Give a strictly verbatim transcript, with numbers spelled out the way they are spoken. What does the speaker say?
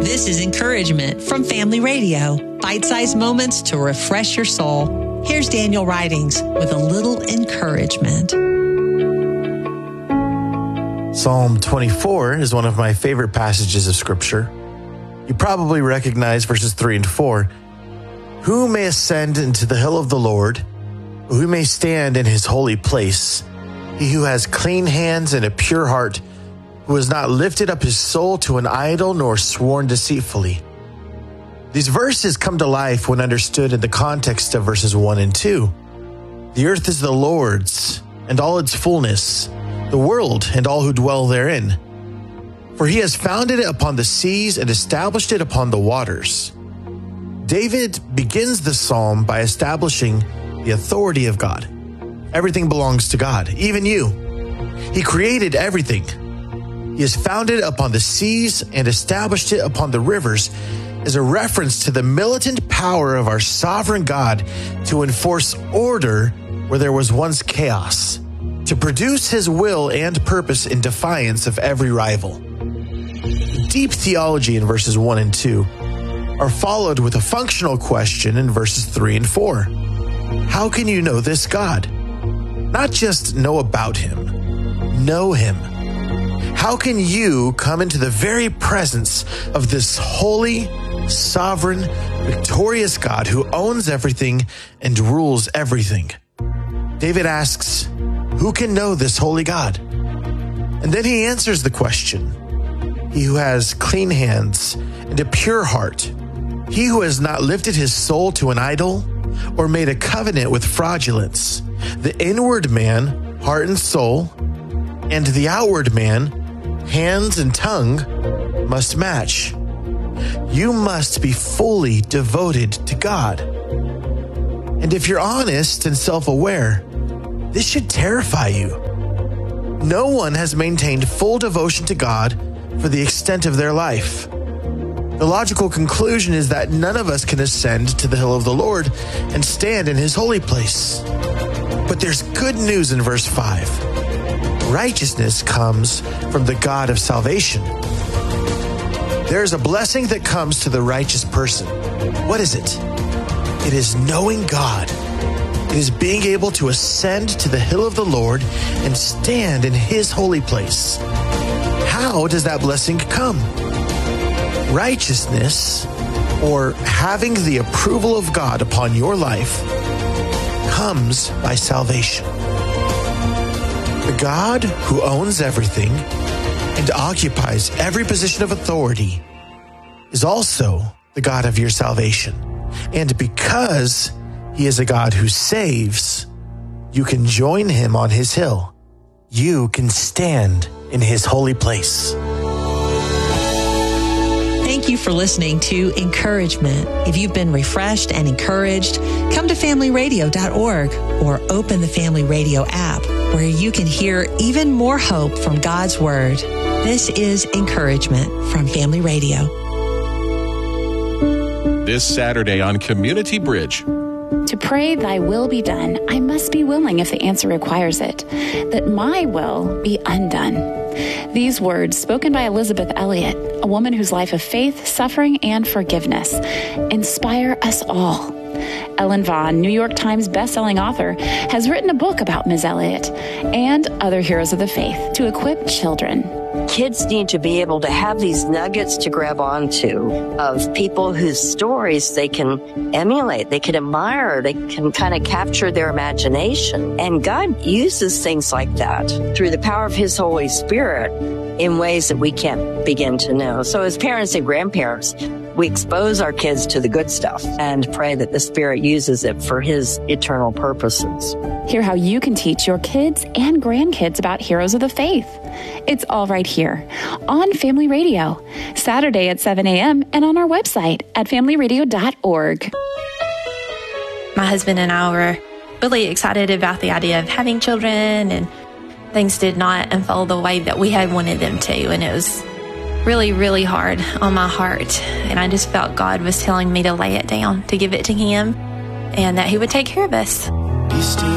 This is Encouragement from Family Radio. Bite-sized moments to refresh your soul. Here's Daniel Ridings with a little encouragement. Psalm twenty-four is one of my favorite passages of Scripture. You probably recognize verses three and four. Who may ascend into the hill of the Lord? Who may stand in his holy place? He who has clean hands and a pure heart, who has not lifted up his soul to an idol nor sworn deceitfully. These verses come to life when understood in the context of verses one and two. The earth is the Lord's, and all its fullness, the world and all who dwell therein. For he has founded it upon the seas and established it upon the waters. David begins the psalm by establishing the authority of God. Everything belongs to God, even you. He created everything. He has founded it upon the seas and established it upon the rivers as a reference to the militant power of our sovereign God to enforce order where there was once chaos, to produce his will and purpose in defiance of every rival. Deep theology in verses one and two are followed with a functional question in verses three and four. How can you know this God? Not just know about him, know him. How can you come into the very presence of this holy, sovereign, victorious God who owns everything and rules everything? David asks, who can know this holy God? And then he answers the question. He who has clean hands and a pure heart, he who has not lifted his soul to an idol or made a covenant with fraudulence, the inward man, heart and soul, and the outward man, hands and tongue, must match. You must be fully devoted to God. And if you're honest and self-aware, this should terrify you. No one has maintained full devotion to God for the extent of their life. The logical conclusion is that none of us can ascend to the hill of the Lord and stand in his holy place. But there's good news in verse five. Righteousness comes from the God of salvation. There is a blessing that comes to the righteous person. What is it? It is knowing God. It is being able to ascend to the hill of the Lord and stand in his holy place. How does that blessing come? Righteousness, or having the approval of God upon your life, comes by salvation. The God who owns everything and occupies every position of authority is also the God of your salvation. And because he is a God who saves, you can join him on his hill. You can stand in his holy place. Thank you for listening to Encouragement. If you've been refreshed and encouraged, come to family radio dot org or open the Family Radio app where you can hear even more hope from God's Word. This is Encouragement from Family Radio. This Saturday on Community Bridge. To pray thy will be done, I must be willing if the answer requires it, that my will be undone. These words, spoken by Elizabeth Elliot, a woman whose life of faith, suffering, and forgiveness, inspire us all. Ellen Vaughn, New York Times bestselling author, has written a book about Miz Elliot and other heroes of the faith to equip children. Kids need to be able to have these nuggets to grab onto of people whose stories they can emulate, they can admire, they can kind of capture their imagination. And God uses things like that through the power of his Holy Spirit in ways that we can't begin to know. So as parents and grandparents, we expose our kids to the good stuff and pray that the Spirit uses it for his eternal purposes. Hear how you can teach your kids and grandkids about heroes of the faith. It's all right here on Family Radio, Saturday at seven a.m. and on our website at family radio dot org. My husband and I were really excited about the idea of having children, and things did not unfold the way that we had wanted them to, and it was really, really hard on my heart. And I just felt God was telling me to lay it down, to give it to him, and that he would take care of us.